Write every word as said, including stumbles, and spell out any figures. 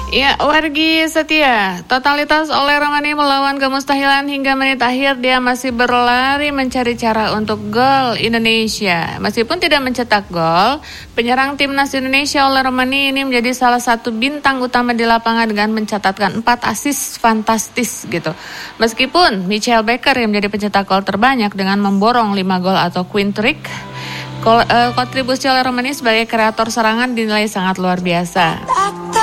Ya, Wargi Setia, totalitas oleh Romani melawan kemustahilan hingga menit akhir dia masih berlari mencari cara untuk gol Indonesia. Meskipun tidak mencetak gol, penyerang timnas Indonesia oleh Romani ini menjadi salah satu bintang utama di lapangan dengan mencatatkan empat assist fantastis gitu. Meskipun Michael Becker yang menjadi pencetak gol terbanyak dengan memborong lima gol atau queen trick, kontribusi oleh Romani sebagai kreator serangan dinilai sangat luar biasa.